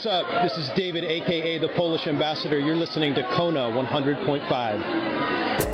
What's up? This is David, a.k.a. the Polish Ambassador. You're listening to Kona 100.5.